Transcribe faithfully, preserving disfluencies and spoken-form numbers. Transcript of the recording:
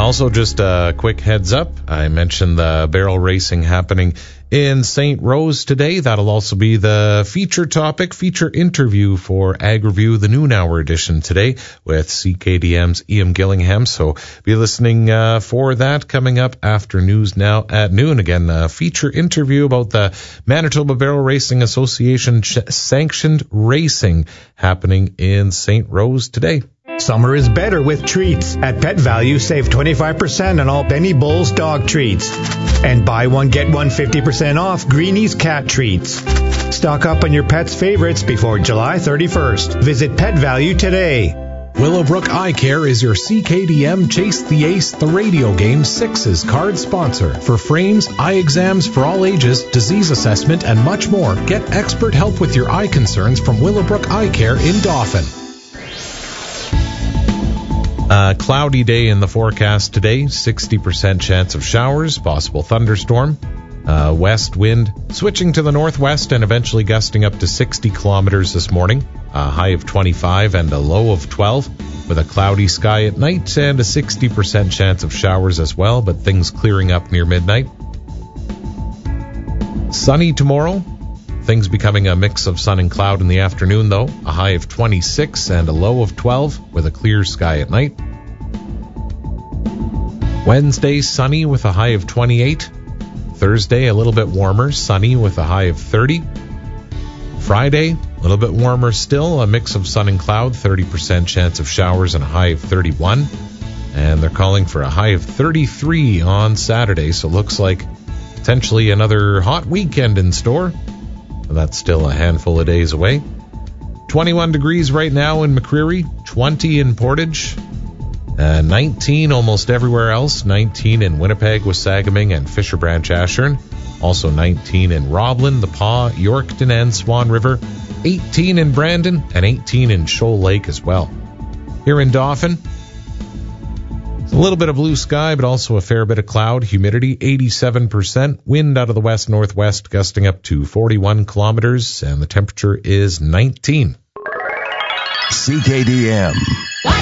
Also, just a quick heads up, I mentioned the barrel racing happening in Saint Rose today. That'll also be the feature topic, feature interview for Ag Review, the noon hour edition today with C K D M's Ian Gillingham. So be listening uh, for that coming up after news now at noon. Again, a feature interview about the Manitoba Barrel Racing Association ch- sanctioned racing happening in Saint Rose today. Summer is better with treats. At Pet Value, save twenty-five percent on all Benny Bowles dog treats. And buy one, get one fifty percent off Greenies cat treats. Stock up on your pet's favorites before July thirty-first. Visit Pet Value today. Willowbrook Eye Care is your C K D M Chase the Ace, the radio game Sixes card sponsor. For frames, eye exams for all ages, disease assessment, and much more, get expert help with your eye concerns from Willowbrook Eye Care in Dauphin. Uh, cloudy day in the forecast today, sixty percent chance of showers, possible thunderstorm. Uh, west wind switching to the northwest and eventually gusting up to sixty kilometers this morning. A high of twenty-five and a low of twelve, with a cloudy sky at night and a sixty percent chance of showers as well, but things clearing up near midnight. Sunny tomorrow. Things becoming a mix of sun and cloud in the afternoon, though. A high of twenty-six and a low of twelve, with a clear sky at night. Wednesday, sunny with a high of twenty-eight. Thursday, a little bit warmer, sunny with a high of thirty. Friday, a little bit warmer still, a mix of sun and cloud, thirty percent chance of showers and a high of thirty-one. And they're calling for a high of thirty-three on Saturday, so it looks like potentially another hot weekend in store. That's still a handful of days away. twenty-one degrees right now in McCreary, twenty in Portage, uh, nineteen almost everywhere else, nineteen in Winnipeg, Wasagaming, and Fisher Branch Ashern. Also nineteen in Roblin, The Pas, Yorkton, and Swan River. eighteen in Brandon, and eighteen in Shoal Lake as well. Here in Dauphin, a little bit of blue sky, but also a fair bit of cloud. Humidity, eighty-seven percent. Wind out of the west-northwest, gusting up to forty-one kilometers, and the temperature is nineteen. C K D M.